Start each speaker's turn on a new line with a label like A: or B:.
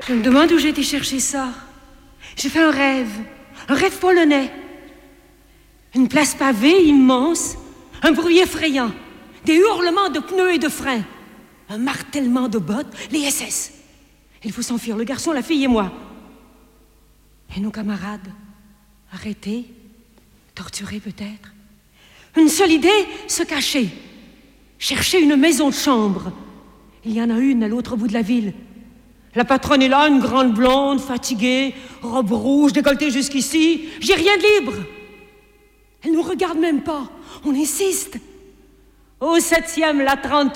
A: Je me demande où j'ai été chercher ça. J'ai fait un rêve polonais. Une place pavée immense, un bruit effrayant, des hurlements de pneus et de freins, un martèlement de bottes, les SS. Il faut s'enfuir, le garçon, la fille et moi. Et nos camarades, arrêtés, torturés peut-être. Une seule idée, se cacher, chercher une maison de chambre. Il y en a une à l'autre bout de la ville. La patronne est là, une grande blonde, fatiguée, robe rouge, décolletée jusqu'ici. J'ai rien de libre. Elle nous regarde même pas. On insiste. Au 7e, la 30